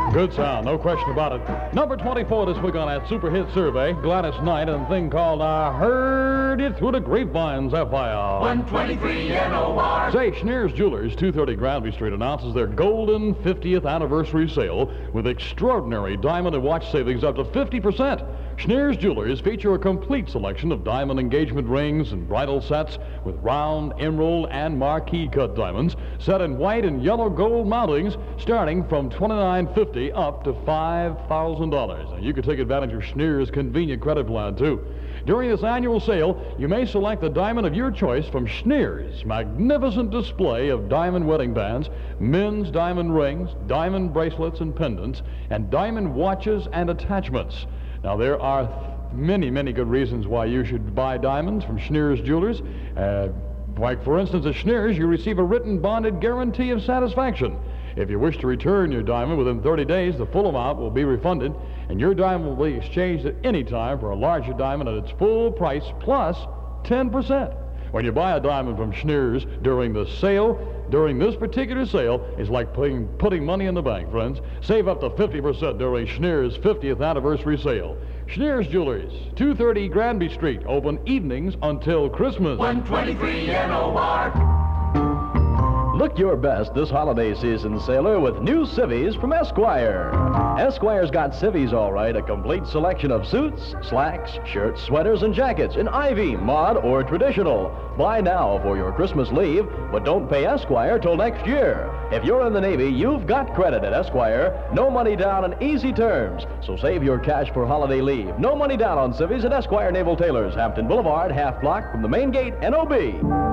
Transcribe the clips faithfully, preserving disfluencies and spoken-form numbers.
Good sound, no question about it. Number twenty-four this week on that super hit survey, Gladys Knight and a thing called I Heard It Through the Grapevines, F I L. one twenty-three N O R. Say, Schneer's Jewelers, two thirty Granby Street, announces their golden fiftieth anniversary sale with extraordinary diamond and watch savings up to fifty percent. Schneer's Jewelers feature a complete selection of diamond engagement rings and bridal sets with round, emerald, and marquee cut diamonds set in white and yellow gold mountings starting from twenty-nine fifty up to five thousand dollars. And you can take advantage of Schneer's convenient credit plan, too. During this annual sale, you may select the diamond of your choice from Schneer's magnificent display of diamond wedding bands, men's diamond rings, diamond bracelets and pendants, and diamond watches and attachments. Now, there are many, many good reasons why you should buy diamonds from Schneer's Jewelers. Uh, like, for instance, at Schneer's, you receive a written bonded guarantee of satisfaction. If you wish to return your diamond within thirty days, the full amount will be refunded, and your diamond will be exchanged at any time for a larger diamond at its full price plus ten percent. When you buy a diamond from Schneer's during the sale, during this particular sale, it's like putting, putting money in the bank, friends. Save up to fifty percent during Schneer's fiftieth anniversary sale. Schneer's Jewelers, two thirty Granby Street, open evenings until Christmas. one twenty-three N O R. Look your best this holiday season, sailor, with new civvies from Esquire. Esquire's got civvies, all right, a complete selection of suits, slacks, shirts, sweaters, and jackets in ivy, mod, or traditional. Buy now for your Christmas leave, but don't pay Esquire till next year. If you're in the Navy, you've got credit at Esquire. No money down and easy terms. So save your cash for holiday leave. No money down on civvies at Esquire Naval Tailors, Hampton Boulevard, half block from the main gate, N O B.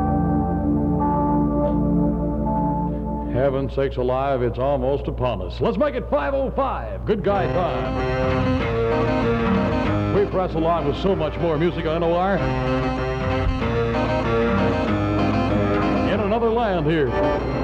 Heaven sakes alive, it's almost upon us. Let's make it five oh five. Good guy time. We press along with so much more music on N O R. In another land here.